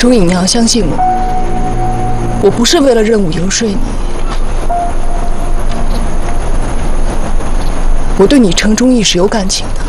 钟颖，你要相信我，我不是为了任务游说你，我对你程忠义是有感情的。